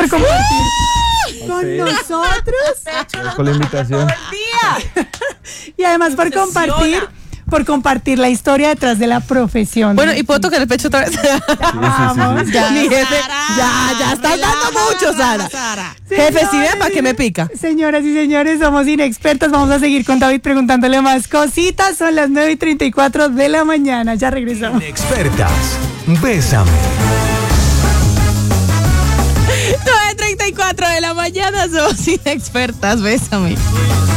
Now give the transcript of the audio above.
por compartir con nosotros. Con la invitación. Y además por compartir la historia detrás de la profesión. Bueno, y puedo tocar el pecho otra vez. Vamos, Ya, mi jefe, ya estás dando mucho, Sara. Jefe, si ven, ¿para qué me pica? Señoras y señores, somos inexpertas. Vamos a seguir con David preguntándole más cositas. Son las 9:34 de la mañana. Ya regresamos. Inexpertas, bésame. 9:34 de la mañana, somos inexpertas, bésame.